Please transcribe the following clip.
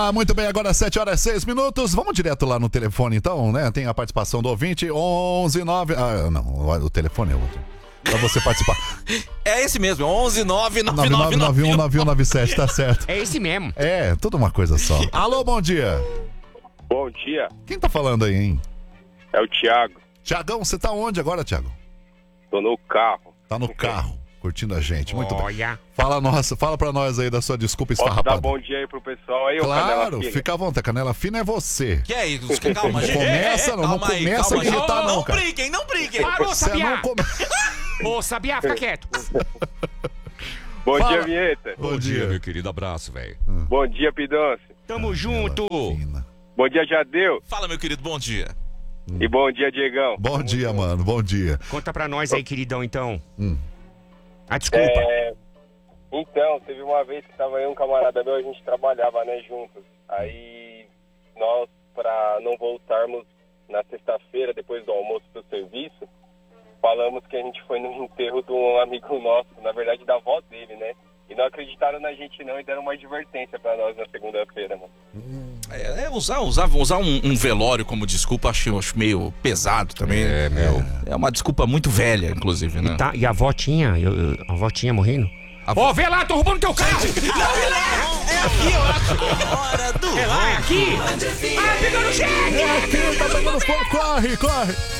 muito bem, agora 7h06. Vamos direto lá no telefone então, né? Tem a participação do ouvinte, 119... Ah, não, o telefone é outro. Pra você participar. É esse mesmo, 11999919197, tá certo. É esse mesmo. É, tudo uma coisa só. Alô, bom dia. Bom dia, Quem tá falando aí, hein? é o Thiago. Tiagão, você tá onde agora, Tiago? Tô no carro. Tá no carro, curtindo a gente. Muito bem. Olha. Fala pra nós aí da sua desculpa Posso esfarrapada. dar bom dia aí pro pessoal aí, ô Canela Claro, Fina? fica à vontade. Canela fina é você. Que é isso? Calma, gente. Começa, não Calma aí, começa calma a aí. gritar, não, Não cara. briguem, não briguem. Parou, Você Sabiá. não come... Ô, Sabiá, fica quieto. Bom Fala. dia, Vinheta. Bom dia. meu querido. Abraço, velho. Bom dia, Pidance. Tamo junto. Fina. Bom dia, Jadeu. Fala, meu querido, bom dia. E bom dia, Diegão. Bom dia, mano. Bom dia. Conta pra nós aí, queridão, então. Desculpa. Então, teve uma vez que tava aí um camarada meu, a gente trabalhava, né, juntos. Aí, nós, pra não voltarmos na sexta-feira, depois do almoço pro serviço, falamos que a gente foi no enterro de um amigo nosso, na verdade da avó dele, né? E não acreditaram na gente não e deram uma advertência pra nós na segunda-feira, mano. Usar um velório como desculpa, acho meio pesado também. É uma desculpa muito velha, inclusive, né? Tá, e a avó tinha? A avó tinha morrendo? Ô, vê lá, tô roubando teu carro! É aqui, eu acho. É lá, é aqui! Ah, pegou no cheque! Tá pegando fogo, corre!